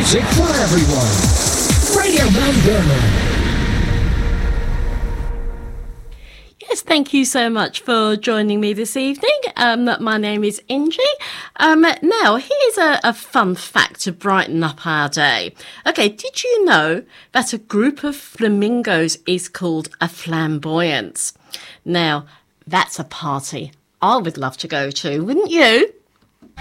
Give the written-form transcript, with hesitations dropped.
Music for everyone. Radio Bandana. Yes, thank you so much for joining me this evening. My name is Ingie. Now, here's a fun fact to brighten up our day. Okay, did you know that a group of flamingos is called a flamboyance? Now, that's a party I would love to go to, wouldn't you?